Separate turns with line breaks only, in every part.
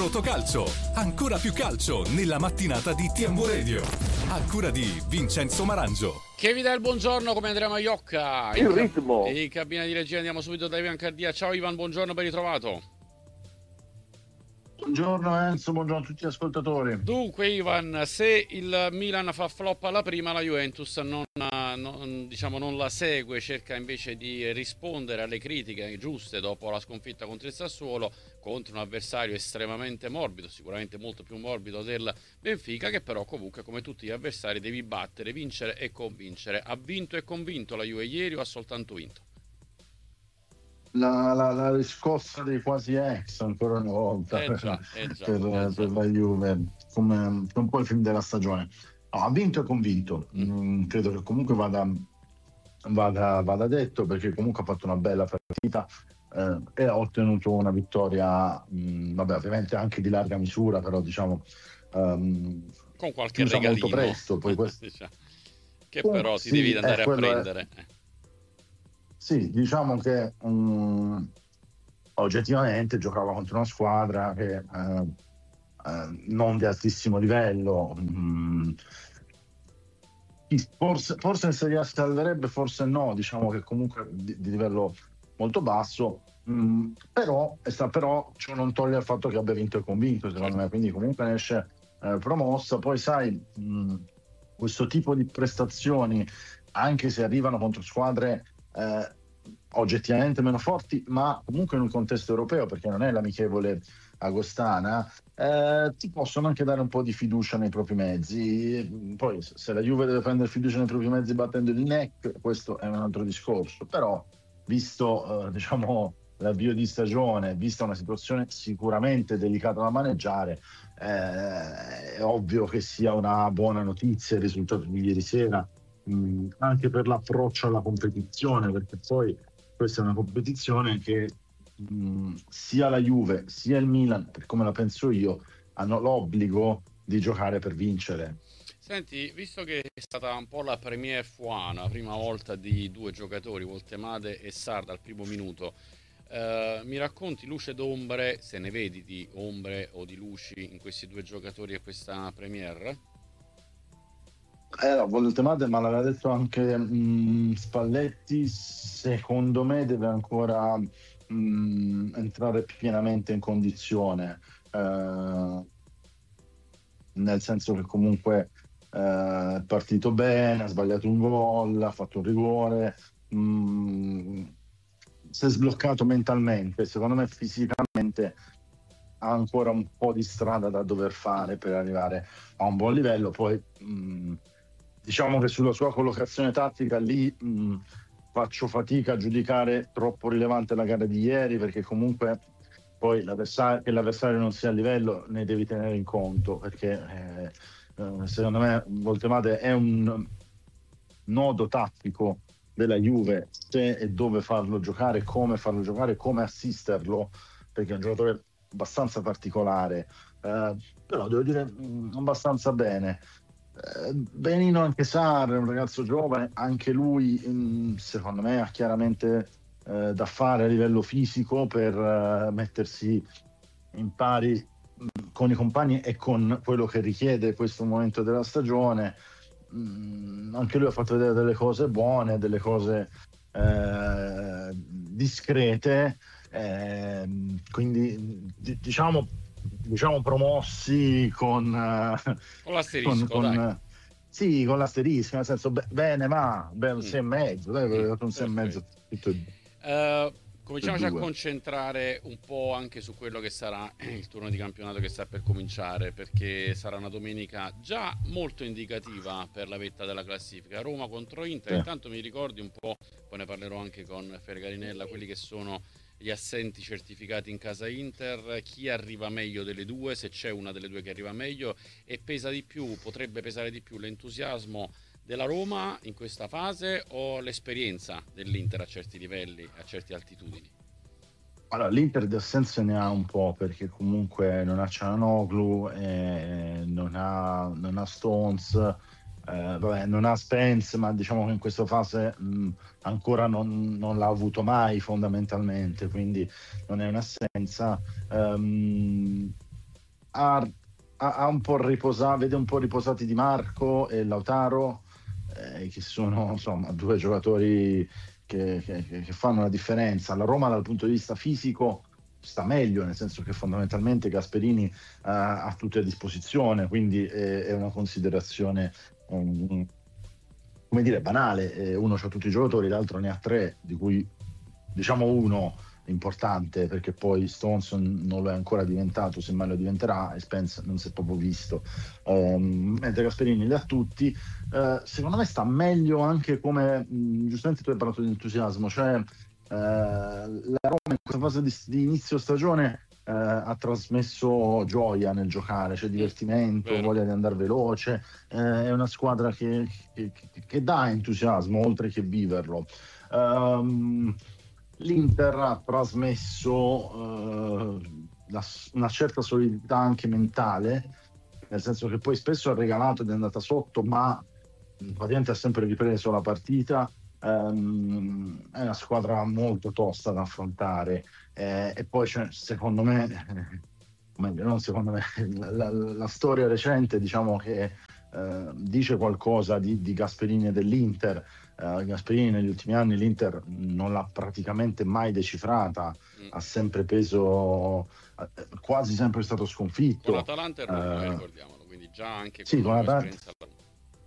Rotocalcio, ancora più calcio nella mattinata di TMW Radio, a cura di Vincenzo Marangio.
Che vi dà il buongiorno come Andrea Maiocca.
Il ritmo.
In cabina di regia andiamo subito da Ivan Cardia. Ciao Ivan, buongiorno, ben ritrovato.
Buongiorno Enzo, buongiorno a tutti gli ascoltatori.
Dunque Ivan, se il Milan fa flop alla prima, la Juventus non la segue, cerca invece di rispondere alle critiche giuste dopo la sconfitta contro il Sassuolo, contro un avversario estremamente morbido, sicuramente molto più morbido del Benfica, che però comunque come tutti gli avversari devi battere, vincere e convincere. Ha vinto e convinto la Juve ieri o ha soltanto vinto?
La riscossa dei quasi ex ancora una volta per la Juve, come un po' il film della stagione. No, ha vinto e convinto. Credo che comunque vada detto, perché comunque ha fatto una bella partita e ha ottenuto una vittoria ovviamente anche di larga misura, però diciamo
con qualche regalino
molto presto, poi
che però ti devi andare a prendere.
Sì, diciamo che oggettivamente giocava contro una squadra che non di altissimo livello. Forse in Serie A salverebbe, forse no, diciamo che comunque di livello molto basso, però ciò non toglie il fatto che abbia vinto e convinto, secondo me, quindi comunque ne esce promossa. Poi sai, questo tipo di prestazioni, anche se arrivano contro squadre oggettivamente meno forti, ma comunque in un contesto europeo, perché non è l'amichevole agostana, ti possono anche dare un po' di fiducia nei propri mezzi. Poi se la Juve deve prendere fiducia nei propri mezzi battendo il NEC, questo è un altro discorso, però visto l'avvio di stagione, vista una situazione sicuramente delicata da maneggiare, è ovvio che sia una buona notizia il risultato di ieri sera, anche per l'approccio alla competizione, perché poi questa è una competizione che sia la Juve sia il Milan, per come la penso io, hanno l'obbligo di giocare per vincere.
Senti, visto che è stata un po' la première fois, la prima volta di due giocatori, Voltemade e Sarr dal primo minuto, mi racconti luce d'ombre, se ne vedi di ombre o di luci in questi due giocatori e questa première?
Voltemade, ma l'aveva detto anche Spalletti, secondo me deve ancora entrare pienamente in condizione, nel senso che comunque è partito bene, ha sbagliato un gol, ha fatto un rigore, si è sbloccato mentalmente. Secondo me fisicamente ha ancora un po' di strada da dover fare per arrivare a un buon livello. Poi diciamo che sulla sua collocazione tattica lì faccio fatica a giudicare troppo rilevante la gara di ieri, perché comunque poi che l'avversario non sia a livello ne devi tenere in conto, perché secondo me Voltemade è un nodo tattico della Juve, se e dove farlo giocare, come assisterlo, perché è un giocatore abbastanza particolare, però devo dire abbastanza bene. Benino anche Sarr, un ragazzo giovane, anche lui secondo me ha chiaramente da fare a livello fisico per mettersi in pari con i compagni e con quello che richiede questo momento della stagione. Anche lui ha fatto vedere delle cose buone, delle cose discrete, quindi diciamo promossi con
l'asterisco,
sì, con l'asterisco, nel senso bene, ma un 6,5, avevo dato un 6,5 tutto.
Cominciamoci a concentrare un po' anche su quello che sarà il turno di campionato che sta per cominciare, perché sarà una domenica già molto indicativa per la vetta della classifica. Roma contro Inter. Intanto mi ricordi un po', poi ne parlerò anche con Fergarinella, quelli che sono gli assenti certificati in casa Inter, chi arriva meglio delle due, se c'è una delle due che arriva meglio, e potrebbe pesare di più l'entusiasmo della Roma in questa fase o l'esperienza dell'Inter a certi livelli, a certe altitudini?
Allora, l'Inter di assenze ne ha un po', perché comunque non ha Çalhanoğlu, non ha Stones, non ha Spence, ma diciamo che in questa fase ancora non l'ha avuto mai fondamentalmente, quindi non è un'assenza. ha un po' riposato, vede un po' riposati Di Marco e Lautaro, che sono insomma due giocatori che fanno la differenza. La Roma dal punto di vista fisico sta meglio, nel senso che fondamentalmente Gasperini ha tutte a disposizione, quindi è una considerazione come dire banale. Uno c'ha tutti i giocatori, l'altro ne ha tre, di cui diciamo uno importante, perché poi Stones non lo è ancora diventato, semmai lo diventerà, e Spence non si è proprio visto, mentre Gasperini li ha tutti. Secondo me sta meglio anche come giustamente tu hai parlato di entusiasmo, cioè la Roma in questa fase di inizio stagione ha trasmesso gioia nel giocare, c'è divertimento,
vero.
voglia di andare veloce, è una squadra che dà entusiasmo oltre che viverlo. L'Inter ha trasmesso una certa solidità anche mentale, nel senso che poi spesso ha regalato ed è andata sotto, ma praticamente ha sempre ripreso la partita. È una squadra molto tosta da affrontare, e poi secondo me, meglio, non secondo me, la storia recente diciamo che dice qualcosa di Gasperini e dell'Inter. Gasperini negli ultimi anni l'Inter non l'ha praticamente mai decifrata, ha sempre peso, quasi sempre stato
Con
sconfitto.
Atalanta e Roma, ricordiamolo, quindi già anche con
Sì,
la
con
tua
Atalanta.
esperienza alla Roma.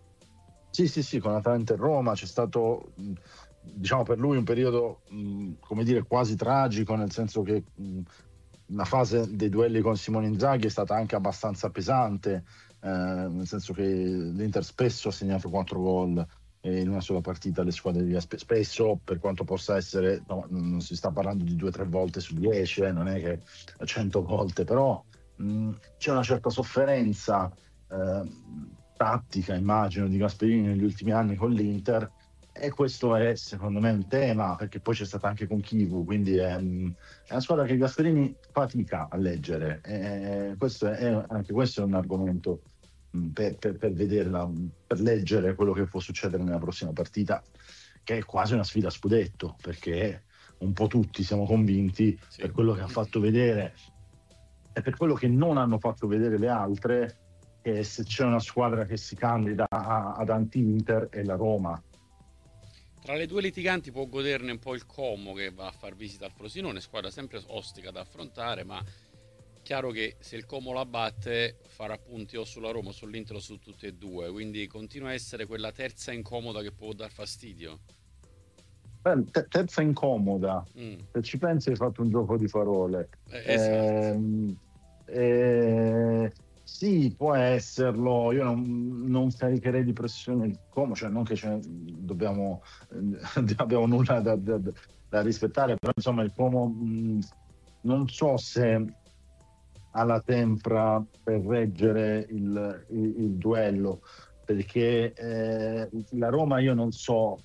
Sì, con Atalanta e Roma c'è stato, diciamo, per lui un periodo, come dire, quasi tragico, nel senso che la fase dei duelli con Simone Inzaghi è stata anche abbastanza pesante, nel senso che l'Inter spesso ha segnato 4 gol in una sola partita alle squadre di spesso, per quanto possa essere, no, non si sta parlando di 2 o 3 volte su 10, non è che 100 volte, però c'è una certa sofferenza tattica, immagino, di Gasperini negli ultimi anni con l'Inter, e questo è secondo me un tema, perché poi c'è stata anche con Chivu, quindi è una squadra che Gasperini fatica a leggere, anche questo è un argomento per vederla, per leggere quello che può succedere nella prossima partita, che è quasi una sfida a scudetto, perché un po' tutti siamo convinti,
Sì.
per quello che ha fatto vedere e per quello che non hanno fatto vedere le altre, che se c'è una squadra che si candida ad anti-Inter è la Roma.
Tra le due litiganti può goderne un po' il Como, che va a far visita al Frosinone, squadra sempre ostica da affrontare, ma chiaro che se il Como la batte farà punti o sulla Roma o sull'Inter o su tutte e due, quindi continua a essere quella terza incomoda che può dar fastidio.
Terza incomoda, se ci pensi hai fatto un gioco di parole.
Esatto.
Sì, può esserlo, io non caricherei di pressione il Como, cioè non che dobbiamo abbiamo nulla da rispettare, però insomma il Como non so se ha la tempra per reggere il duello, perché la Roma io non so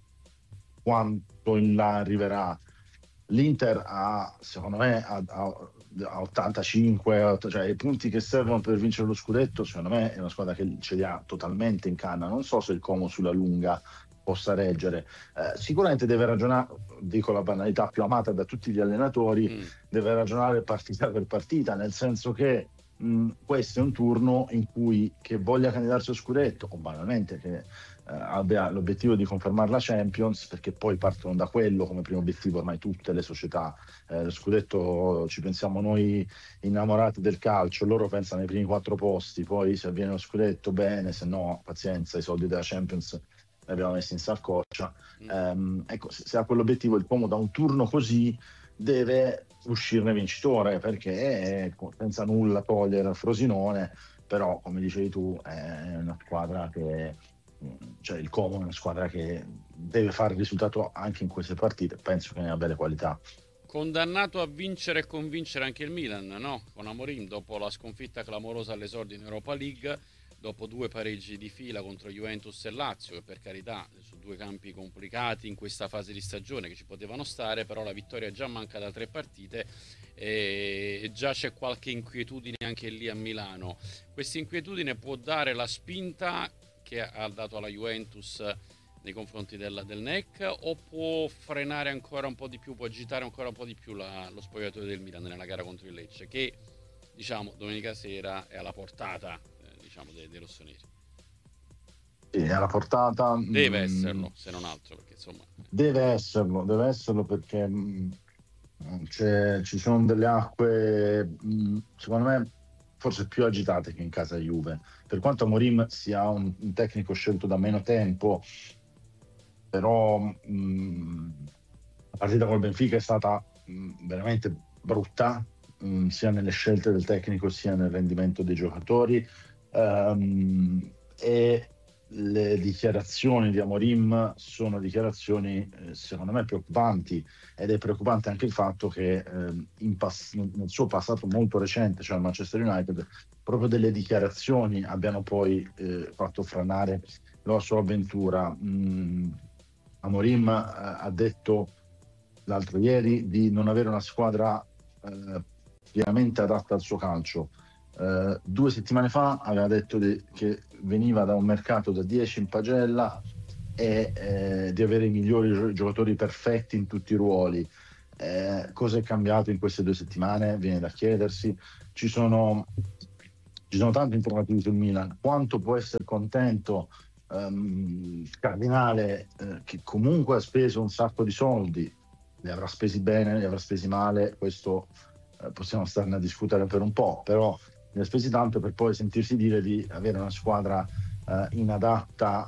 quanto in là arriverà. L'Inter secondo me a 85, cioè i punti che servono per vincere lo scudetto, secondo me è una squadra che ce li ha totalmente in canna. Non so se il Como sulla lunga possa reggere. Sicuramente deve ragionare, dico la banalità più amata da tutti gli allenatori, deve ragionare partita per partita, nel senso che questo è un turno in cui, che voglia candidarsi allo scudetto o banalmente che abbia l'obiettivo di confermare la Champions, perché poi partono da quello come primo obiettivo ormai tutte le società. Lo scudetto ci pensiamo noi innamorati del calcio, loro pensano ai primi 4 posti, poi se avviene lo scudetto bene, se no pazienza, i soldi della Champions li abbiamo messi in saccoccia. Ecco, se ha quell'obiettivo il Como da un turno così deve uscirne vincitore, perché senza nulla togliere al Frosinone, però come dicevi tu è una squadra che, cioè il Como è una squadra che deve fare il risultato anche in queste partite, penso che ne abbia le qualità.
Condannato a vincere e convincere anche il Milan, no? Con Amorim, dopo la sconfitta clamorosa all'esordio in Europa League, dopo 2 pareggi di fila contro Juventus e Lazio, che per carità su 2 campi complicati in questa fase di stagione che ci potevano stare, però la vittoria già manca da 3 partite e già c'è qualche inquietudine anche lì a Milano. Questa inquietudine può dare la spinta che ha dato alla Juventus nei confronti del NEC, o può frenare ancora un po' di più, può agitare ancora un po' di più lo spogliatoio del Milan nella gara contro il Lecce, che diciamo domenica sera è alla portata diciamo dei rossoneri.
Sì, è alla portata.
Deve esserlo, se non altro, perché insomma
Deve esserlo perché ci sono delle acque, secondo me, forse più agitate che in casa Juve. Per quanto Amorim sia un tecnico scelto da meno tempo, però la partita col Benfica è stata veramente brutta, sia nelle scelte del tecnico sia nel rendimento dei giocatori. E le dichiarazioni di Amorim sono dichiarazioni secondo me preoccupanti, ed è preoccupante anche il fatto che nel suo passato molto recente, cioè al Manchester United, proprio delle dichiarazioni abbiano poi fatto franare la sua avventura. Amorim ha detto l'altro ieri di non avere una squadra pienamente adatta al suo calcio. 2 settimane fa aveva detto che veniva da un mercato da 10 in pagella e di avere i migliori giocatori perfetti in tutti i ruoli. Cosa è cambiato in queste 2 settimane? Viene da chiedersi. Ci sono tanti informativi sul Milan. Quanto può essere contento Cardinale, che comunque ha speso un sacco di soldi, li avrà spesi bene, li avrà spesi male, questo possiamo starne a discutere per un po', però li ha spesi tanto per poi sentirsi dire di avere una squadra inadatta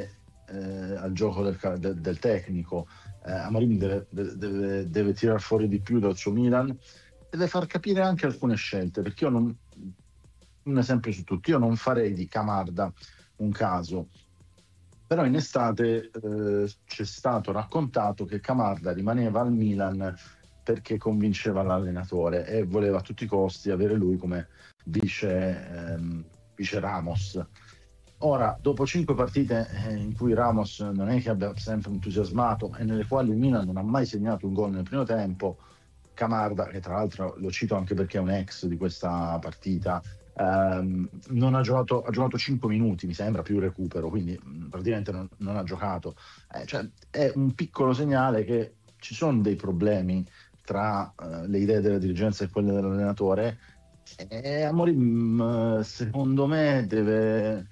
al gioco del tecnico. Amorim deve tirar fuori di più dal suo Milan, deve far capire anche alcune scelte, perché un esempio su tutti, io non farei di Camarda un caso, però in estate c'è stato raccontato che Camarda rimaneva al Milan perché convinceva l'allenatore e voleva a tutti i costi avere lui come vice Ramos. Ora, dopo 5 partite in cui Ramos non è che abbia sempre entusiasmato e nelle quali il Milan non ha mai segnato un gol nel primo tempo, Camarda, che tra l'altro lo cito anche perché è un ex di questa partita, non ha giocato 5 minuti, mi sembra, più recupero, quindi praticamente non ha giocato. Cioè, è un piccolo segnale che ci sono dei problemi tra le idee della dirigenza e quelle dell'allenatore, e Amorim secondo me deve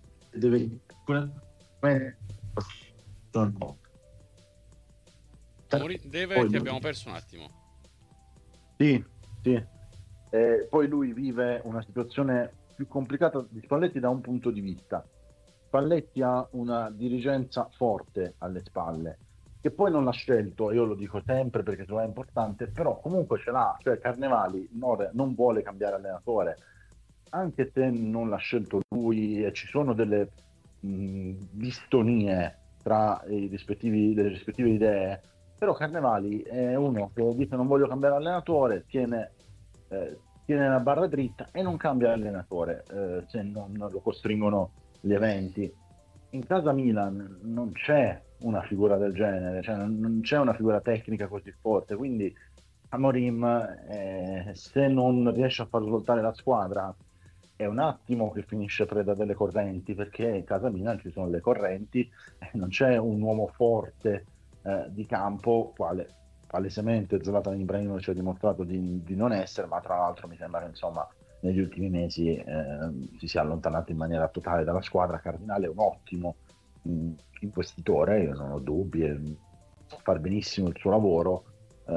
deve, ti abbiamo perso un attimo.
Sì. Poi lui vive una situazione più complicata di Spalletti da un punto di vista. Spalletti ha una dirigenza forte alle spalle, che poi non l'ha scelto, io lo dico sempre perché è importante, però comunque ce l'ha, cioè Carnevali non vuole cambiare allenatore, anche se non l'ha scelto lui e ci sono delle distonie tra le rispettive idee, però Carnevali è uno che dice non voglio cambiare allenatore, tiene la barra dritta e non cambia allenatore se non lo costringono gli eventi. In casa Milan non c'è una figura del genere, cioè non c'è una figura tecnica così forte, quindi Amorim se non riesce a far svoltare la squadra è un attimo che finisce preda delle correnti, perché in casa Milan ci sono le correnti e non c'è un uomo forte di campo quale palesemente Zlatan Ibrahimovic ha dimostrato di non essere, ma tra l'altro mi sembra che insomma negli ultimi mesi si sia allontanato in maniera totale dalla squadra. Cardinale è un ottimo investitore, io non ho dubbi, può fare benissimo il suo lavoro,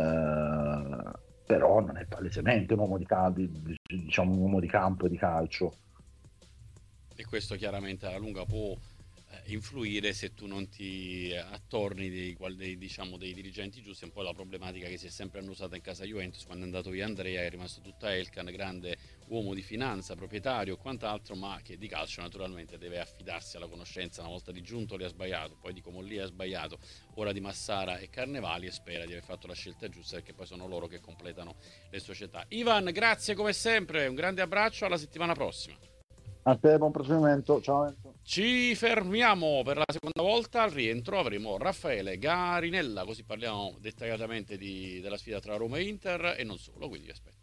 però non è palesemente un uomo diciamo un uomo di campo e di calcio.
E questo chiaramente alla lunga può influire se tu non ti attorni dei dirigenti giusti. È un po' la problematica che si è sempre annusata in casa Juventus quando è andato via Andrea, è rimasto tutta Elkan, grande uomo di finanza, proprietario e quant'altro, ma che di calcio naturalmente deve affidarsi alla conoscenza. Una volta di Giuntoli ha sbagliato, poi di Comolli ha sbagliato, ora di Massara e Carnevali, e spera di aver fatto la scelta giusta, perché poi sono loro che completano le società. Ivan, grazie come sempre, un grande abbraccio, alla settimana prossima.
A te, buon proseguimento, ciao.
Ci fermiamo per la seconda volta. Al rientro avremo Raffaele Garinella, così parliamo dettagliatamente della sfida tra Roma e Inter e non solo, quindi vi aspetto.